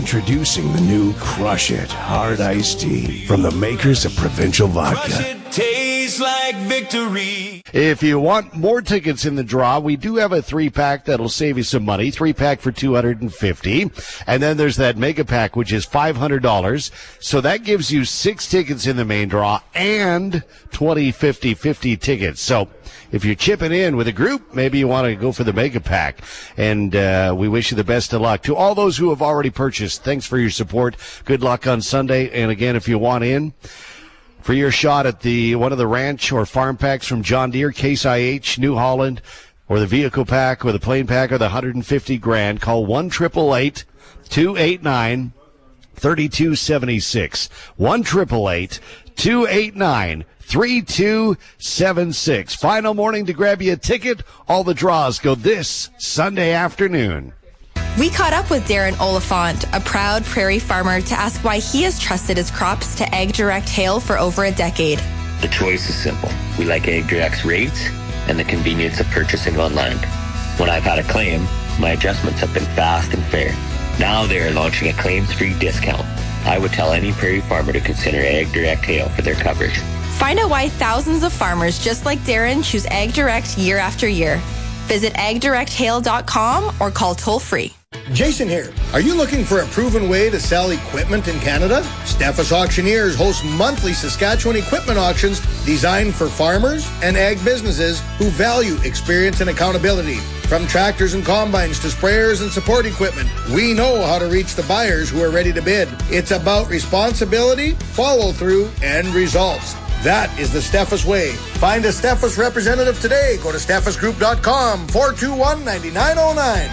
Introducing the new Crush It Hard Iced Tea from the makers of Provincial Vodka. Crush It tastes like victory. If you want more tickets in the draw, we do have a 3-pack that'll save you some money. 3-pack for $250. And then there's that mega pack, which is $500. So that gives you 6 tickets in the main draw and 20, 50, 50 tickets. So if you're chipping in with a group, maybe you want to go for the mega pack. And we wish you the best of luck. To all those who have already purchased, thanks for your support. Good luck on Sunday. And again, if you want in for your shot at one of the ranch or farm packs from John Deere, Case IH, New Holland, or the vehicle pack or the plane pack or the $150,000, call 1-888-289-3276. 1-888-289-3276. Final morning to grab you a ticket. All the draws go this Sunday afternoon. We caught up with Darren Oliphant, a proud prairie farmer, to ask why he has trusted his crops to Ag Direct Hail for over a decade. The choice is simple. We like Ag Direct's rates and the convenience of purchasing online. When I've had a claim, my adjustments have been fast and fair. Now they are launching a claims-free discount. I would tell any prairie farmer to consider Ag Direct Hail for their coverage. Find out why thousands of farmers just like Darren choose Ag Direct year after year. Visit agdirecthail.com or call toll-free. Jason here. Are you looking for a proven way to sell equipment in Canada? Steffes Auctioneers hosts monthly Saskatchewan equipment auctions designed for farmers and ag businesses who value experience and accountability. From tractors and combines to sprayers and support equipment, we know how to reach the buyers who are ready to bid. It's about responsibility, follow-through, and results. That is the Steffes way. Find a Steffes representative today. Go to steffesgroup.com, 421-9909.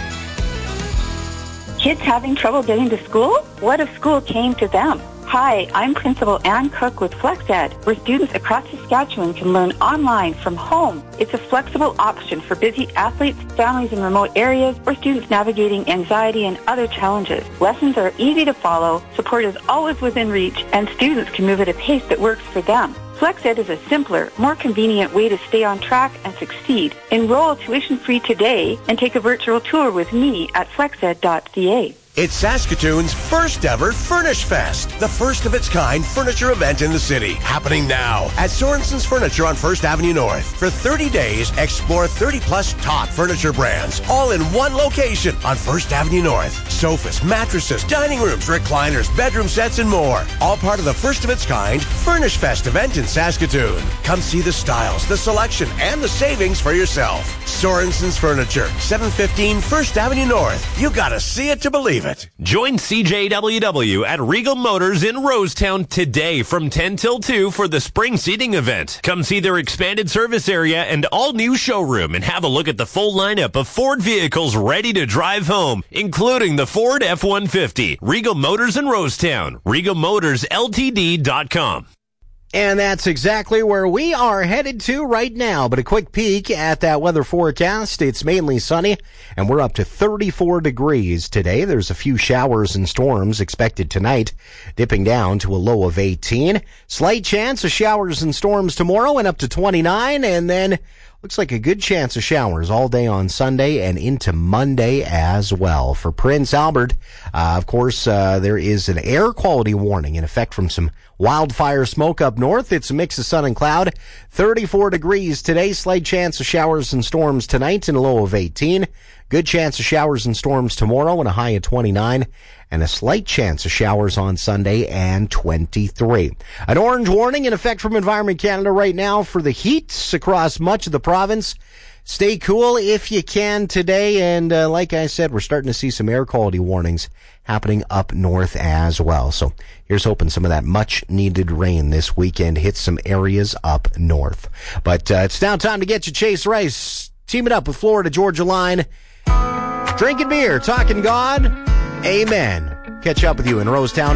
Kids having trouble getting to school? What if school came to them? Hi, I'm Principal Ann Cook with FlexEd, where students across Saskatchewan can learn online from home. It's a flexible option for busy athletes, families in remote areas, or students navigating anxiety and other challenges. Lessons are easy to follow, support is always within reach, and students can move at a pace that works for them. FlexEd is a simpler, more convenient way to stay on track and succeed. Enroll tuition-free today and take a virtual tour with me at flexed.ca. It's Saskatoon's first ever Furnish Fest, the first of its kind furniture event in the city, happening now at Sorensen's Furniture on 1st Avenue North. For 30 days, explore 30-plus top furniture brands, all in one location on 1st Avenue North. Sofas, mattresses, dining rooms, recliners, bedroom sets, and more. All part of the first of its kind Furnish Fest event in Saskatoon. Come see the styles, the selection, and the savings for yourself. Sorensen's Furniture, 715 1st Avenue North. You gotta see it to believe it. Join CJWW at Regal Motors in Rosetown today from 10 till 2 for the spring seating event. Come see their expanded service area and all-new showroom and have a look at the full lineup of Ford vehicles ready to drive home, including the Ford F-150. Regal Motors in Rosetown. RegalMotorsLTD.com. And that's exactly where we are headed to right now. But a quick peek at that weather forecast. It's mainly sunny, and we're up to 34 degrees today. There's a few showers and storms expected tonight, dipping down to a low of 18. Slight chance of showers and storms tomorrow and up to 29. And then looks like a good chance of showers all day on Sunday and into Monday as well. For Prince Albert, of course, there is an air quality warning in effect from some wildfire smoke up north. It's a mix of sun and cloud. 34 degrees today. Slight chance of showers and storms tonight and a low of 18. Good chance of showers and storms tomorrow and a high of 29. And a slight chance of showers on Sunday and 23. An orange warning in effect from Environment Canada right now for the heat across much of the province. Stay cool if you can today. And like I said, we're starting to see some air quality warnings happening up north as well. So here's hoping some of that much needed rain this weekend hits some areas up north. But it's now time to get you Chase Rice teaming up with Florida Georgia Line. Drinking beer, talking God. Amen. Catch up with you in Rosetown.